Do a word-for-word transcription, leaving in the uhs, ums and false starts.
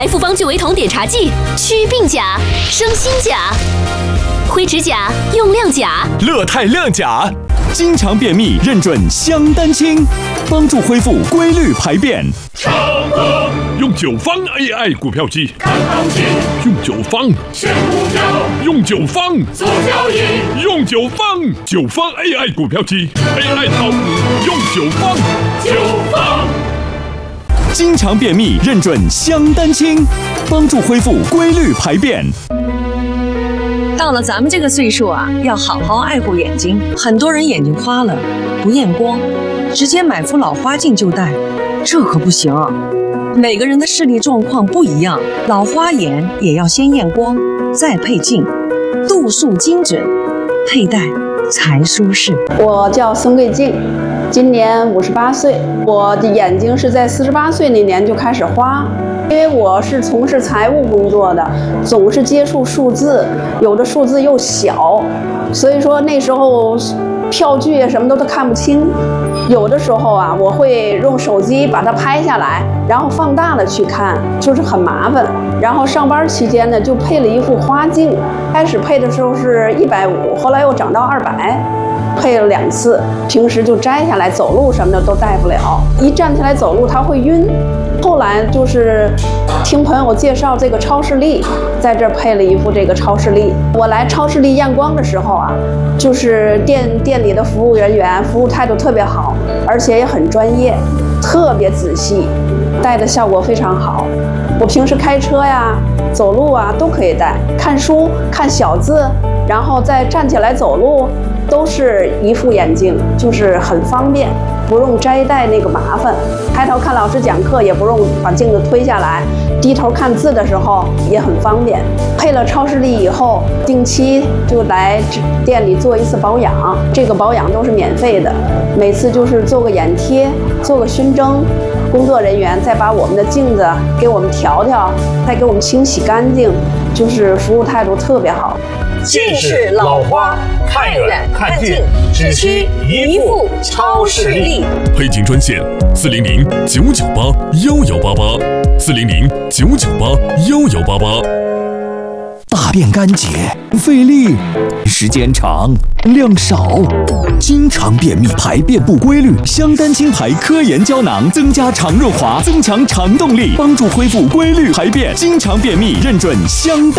复方聚维酮碘茶剂，祛病甲、生新甲、灰指甲用亮甲、 乐泰亮甲，经常便秘认准香丹清，帮助恢复规律排便。 长歌用九方 A I 股票机，看行情；用九方选股票，用九方做交易；用九方九方 A I 股票机 ，A I 炒股用九方九方。 经常便秘认准香丹清，帮助恢复规律排便。 到了咱们这个岁数啊，要好好爱护眼睛。很多人眼睛花了，不验光，直接买副老花镜就戴，这可不行啊。每个人的视力状况不一样，老花眼也要先验光，再配镜，度数精准，佩戴才舒适。 我叫孙桂静，今年五十八岁。我的眼睛是在四十八岁那年就开始花，因为我是从事财务工作的，总是接触数字，有的数字又小，所以说那时候票据什么的都看不清。有的时候啊，我会用手机把它拍下来，然后放大了去看，就是很麻烦。然后上班期间呢，就配了一副花镜，开始配的时候是一百五，后来又涨到二百。配了两次，平时就摘下来走路什么的都戴不了，一站起来走路它会晕。后来就是听朋友介绍这个超视力，在这儿配了一副这个超视力。我来超视力验光的时候啊，就是店店里的服务人员服务态度特别好，而且也很专业，特别仔细，戴的效果非常好。我平时开车呀、走路啊都可以戴，看书看小字，然后再站起来走路，都是一副眼镜，就是很方便，不用摘戴那个麻烦。抬头看老师讲课也不用把镜子推下来，低头看字的时候也很方便。配了超视力以后，定期就来店里做一次保养，这个保养都是免费的，每次就是做个眼贴，做个熏蒸。工作人员再把我们的镜子给我们调调，再给我们清洗干净，就是服务态度特别好。 近视老花，看远看近，只需一副超视力。 配镜专线：四零零九九八幺幺八八，四零零九九八幺幺八八。 大便干结，费力，时间长，量少，经常便秘，排便不规律。香丹清牌科研胶囊增加肠润滑，增强肠动力，帮助恢复规律排便。经常便秘认准香丹。